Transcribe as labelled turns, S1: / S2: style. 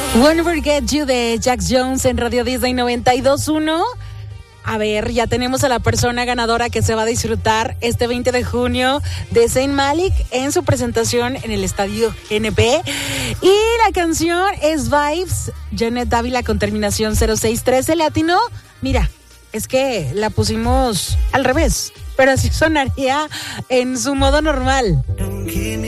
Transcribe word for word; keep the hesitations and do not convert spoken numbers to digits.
S1: Won't Forget You de Jax Jones en Radio Disney noventa y dos punto uno. A ver, ya tenemos a la persona ganadora que se va a disfrutar este veinte de junio de Zayn Malik en su presentación en el Estadio G N P. Y la canción es Vibes, Janet Dávila con terminación cero seis trece. ¿Le atinó? Mira, es que la pusimos al revés, pero así sonaría en su modo normal.